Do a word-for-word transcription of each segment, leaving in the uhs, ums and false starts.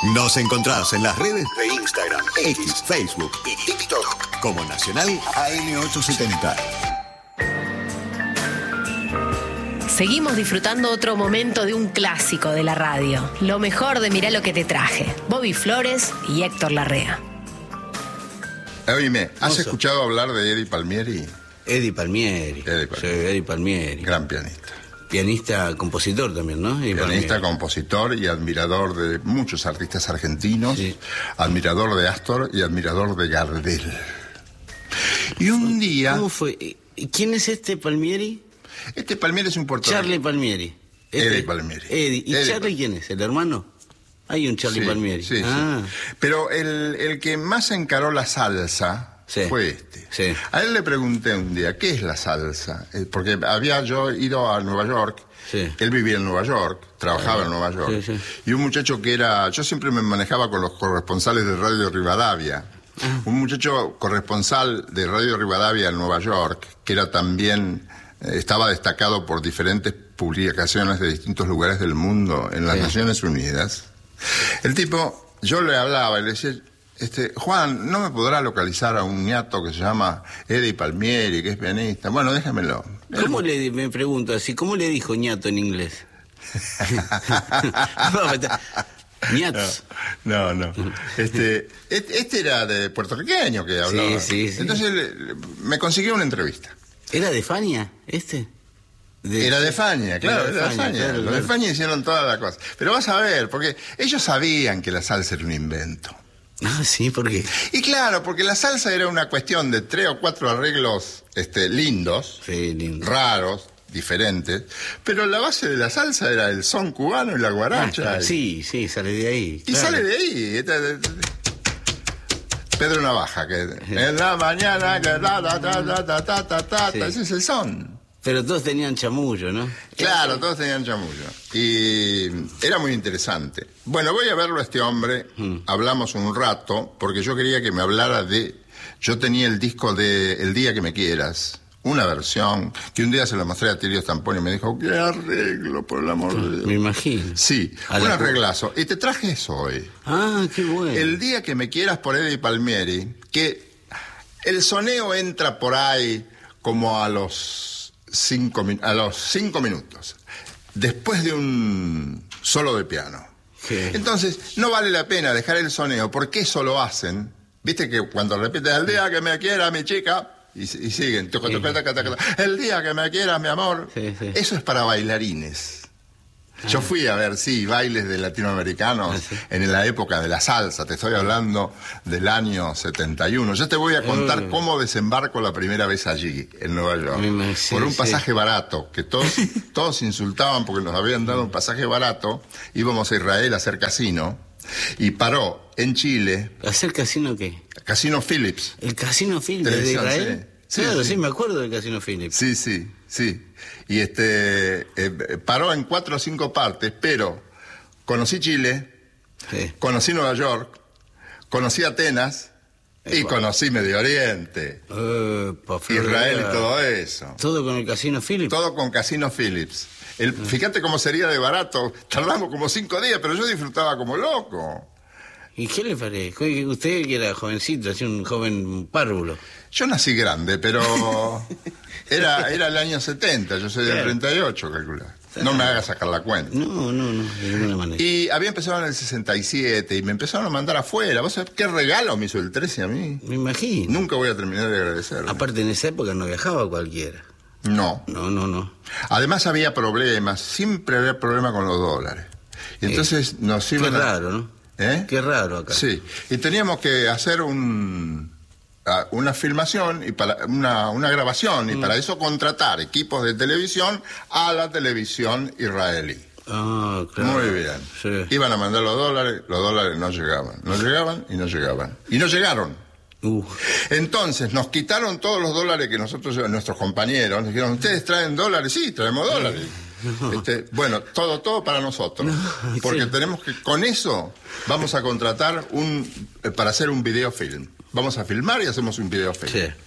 Nos encontrás en las redes de Instagram, X, Facebook y TikTok como Nacional A M ochocientos setenta. Seguimos disfrutando otro momento de un clásico de la radio. Lo mejor de Mirá lo que te traje. Bobby Flores y Héctor Larrea. Oíme, ¿has escuchado hablar de Eddie Palmieri? Eddie Palmieri. Eddie Palmieri. Sí, Eddie Palmieri. Gran pianista. Pianista, compositor también, ¿no? Eddie Pianista, Palmieri. compositor y admirador de muchos artistas argentinos. Sí. Admirador de Astor y admirador de Gardel. Y un día... ¿Cómo fue? ¿Quién es este Palmieri? Este Palmieri es un puertorriqueño. Charlie Palmieri. Este, Eddie Palmieri. Eddie. ¿Y Eddie Charlie Palmieri. quién es? ¿El hermano? Hay un Charlie Sí, Palmieri. Sí, ah. sí. Pero el, el que más encaró la salsa Sí. fue este. Sí. A él le pregunté un día, ¿qué es la salsa? Eh, Porque había yo ido a Nueva York. Sí. Él vivía en Nueva York, trabajaba Ah, en Nueva York. sí, sí. Y un muchacho que era... Yo siempre me manejaba con los corresponsales de Radio Rivadavia. Ah. Un muchacho corresponsal de Radio Rivadavia en Nueva York, que era también... eh, estaba destacado por diferentes publicaciones de distintos lugares del mundo en las Sí. Naciones Unidas. El tipo, yo le hablaba y le decía... Este, Juan, ¿no me podrá localizar a un ñato que se llama Eddie Palmieri, que es pianista? Bueno, déjamelo. ¿Cómo le, me pregunto así, cómo le dijo ñato en inglés? no, ñats. No, no. Este, este, este era de puertorriqueño que hablaba. Sí, sí, sí. Entonces le- le- me consiguió una entrevista. ¿Era de Fania, este? De- Era de Fania, claro, era de Fania. claro, Los de claro. Fania hicieron toda la cosa. Pero vas a ver, porque ellos sabían que la salsa era un invento. Ah, sí, ¿por qué? Y claro, porque la salsa era una cuestión de tres o cuatro arreglos este, lindos, Sí, lindo. raros, diferentes, pero la base de la salsa era el son cubano y la guaracha. Ah, y- sí, sí, sale de ahí. Y claro. sale de ahí. Esta- Pedro Navaja, que en la mañana, que ta, ta, ta, ta, ta, ta, ta, ta, Sí. ese es el son. Pero todos tenían chamullo, ¿no? Claro, todos tenían chamullo. Y era muy interesante. Bueno, voy a verlo a este hombre, hablamos un rato, porque yo quería que me hablara de... Yo tenía el disco de El día que me quieras, una versión, que un día se lo mostré a Tilio Stamponi y me dijo, qué arreglo, por el amor de Dios. Me imagino. Sí, A un la- arreglazo. Y te traje eso hoy. Ah, qué bueno. El día que me quieras por Eddie Palmieri, que el soneo entra por ahí como a los cinco, min- a los cinco minutos, después de un solo de piano. Sí. Entonces, no vale la pena dejar el soneo, porque eso lo hacen. Viste que cuando repites el día que me quiera mi chica, y, y siguen, toca, toca, toca, toca, toca, el día que me quieras mi amor, Sí, sí. eso es para bailarines. Yo fui a ver, sí, bailes de latinoamericanos Ah, sí. en la época de la salsa, te estoy hablando del año setenta y uno. Yo te voy a contar Mm. cómo desembarco la primera vez allí, en Nueva York, Me imagino, sí, por un sí. pasaje barato, que todos, todos insultaban porque nos habían dado un pasaje barato, íbamos a Israel a hacer casino, y paró en Chile, ¿Hacer casino qué? Casino Phillips. ¿El Casino Phillips de Televisión, Israel? sí. Sí, claro, sí. sí, me acuerdo del Casino Phillips. Sí, sí, sí. Y este eh, paró en cuatro o cinco partes, pero conocí Chile, Sí. conocí Nueva York, conocí Atenas y Epa. conocí Medio Oriente, Eh, pa' Florida. Israel y todo eso. ¿Todo con el Casino Phillips? Todo con Casino Phillips. El, fíjate cómo sería de barato. Tardamos como cinco días, pero yo disfrutaba como loco. ¿Y qué le parece? Usted que era jovencito, así un joven párvulo. Yo nací grande, pero era, era el año setenta, yo soy del Claro. treinta y ocho, calcula. No me hagas sacar la cuenta. No, no, no, de ninguna manera. Y había empezado en el sesenta y siete y me empezaron a mandar afuera. ¿Vos sabés qué regalo me hizo el trece a mí? Me imagino. Nunca voy a terminar de agradecerle. Aparte, en esa época no viajaba cualquiera. No. No, no, no. Además había problemas, siempre había problemas con los dólares. Y entonces nos Qué iban a... raro, ¿no? ¿Eh? Qué raro acá. Sí, y teníamos que hacer un, a- una filmación, y para una, una grabación, y para eso contratar equipos de televisión a la televisión israelí. Ah, claro. Muy bien. Sí. Iban a mandar los dólares, los dólares no llegaban. No llegaban y no llegaban. Y no llegaron. Uh, Entonces nos quitaron todos los dólares que nosotros, nuestros compañeros, nos dijeron, ¿ustedes traen dólares? Sí, traemos dólares. Este, bueno, todo, todo para nosotros. No, Porque sí. tenemos que, con eso, vamos a contratar un, eh, para hacer un videofilm. Vamos a filmar y hacemos un videofilm. sí.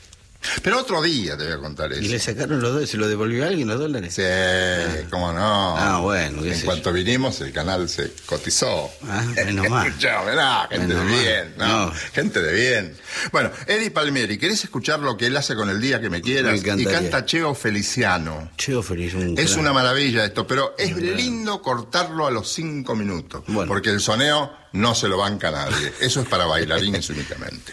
Pero otro día te voy a contar eso. ¿Y le sacaron los dólares? ¿Se lo devolvió a alguien los dólares? Sí, cómo no. Ah, bueno. En cuanto yo. vinimos, el canal se cotizó. Ah, menos mal. Ya, no, gente menos de bien, no, no. gente de bien. Bueno, Eddie Palmieri, ¿querés escuchar lo que él hace con El Día que me quieras? Me y canta Cheo Feliciano. Cheo Feliciano. Un es gran... una maravilla esto, pero es lindo cortarlo a los cinco minutos. Bueno. Porque el soneo no se lo banca a nadie. Eso es para bailarines únicamente.